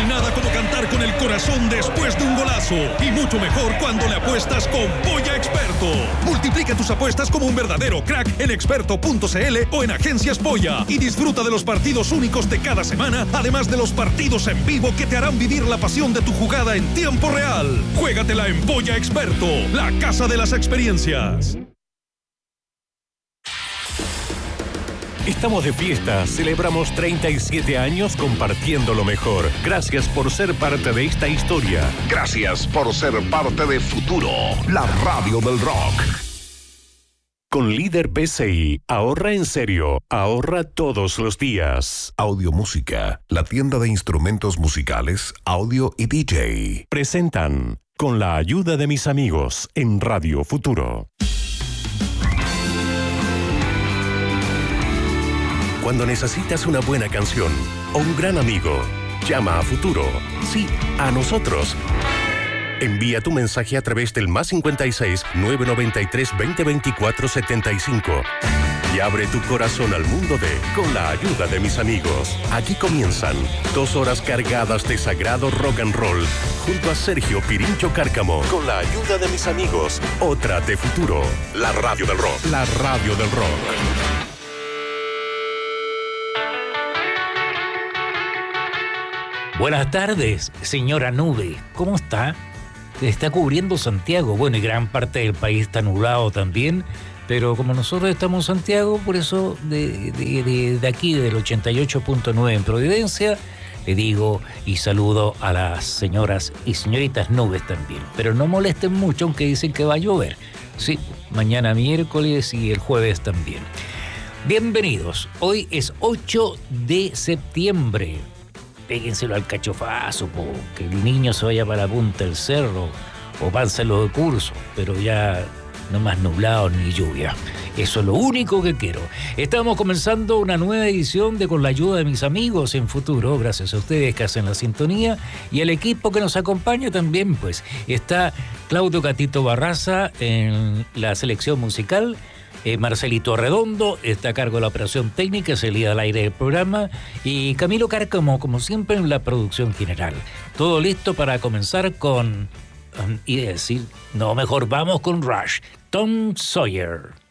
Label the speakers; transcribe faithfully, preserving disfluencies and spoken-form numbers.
Speaker 1: nada como cantar con el corazón después de un golazo. Y mucho mejor cuando le apuestas con Polla Experto. Multiplica tus apuestas como un verdadero crack en experto punto c l o en Agencias Polla. Y disfruta de los partidos únicos de cada semana, además de los partidos en vivo que te harán vivir la pasión de tu jugada en tiempo real. Juégatela en Polla Experto, la casa de las experiencias.
Speaker 2: Estamos de fiesta, celebramos treinta y siete años compartiendo lo mejor. Gracias por ser parte de esta historia.
Speaker 3: Gracias por ser parte de Futuro, la radio del rock.
Speaker 2: Con Líder P C I, ahorra en serio, ahorra todos los días.
Speaker 3: Audio Música, la tienda de instrumentos musicales, audio y D J.
Speaker 2: Presentan Con la ayuda de mis amigos en Radio Futuro. Cuando necesitas una buena canción o un gran amigo, llama a Futuro. Sí, a nosotros. Envía tu mensaje a través del más cincuenta y seis, novecientos noventa y tres, veinte veinticuatro, setenta y cinco. Y abre tu corazón al mundo de Con la ayuda de mis amigos. Aquí comienzan dos horas cargadas de sagrado rock and roll junto a Sergio Pirincho Cárcamo. Con la ayuda de mis amigos, otra de Futuro. La radio del rock. La radio del rock.
Speaker 4: Buenas tardes, señora Nube. ¿Cómo está? Está cubriendo Santiago. Bueno, y gran parte del país está nublado también. Pero como nosotros estamos en Santiago, por eso de, de, de, de aquí, del ochenta y ocho punto nueve en Providencia, le digo y saludo a las señoras y señoritas nubes también. Pero no molesten mucho, aunque dicen que va a llover. Sí, mañana miércoles y el jueves también. Bienvenidos. Hoy es ocho de septiembre. Péguenselo al cachofazo, po, que el niño se vaya para la punta del cerro o pánselo de curso, pero ya no más nublado ni lluvia. Eso es lo único que quiero. Estamos comenzando una nueva edición de Con la ayuda de mis amigos en Futuro, gracias a ustedes que hacen la sintonía y el equipo que nos acompaña también, pues. Está Claudio Catito Barraza en la selección musical. Eh, Marcelito Redondo está a cargo de la operación técnica, salida al aire del programa, y Camilo Cárcamo, como siempre, en la producción general. Todo listo para comenzar con... Um, y decir, no, mejor vamos con Rush, Tom Sawyer.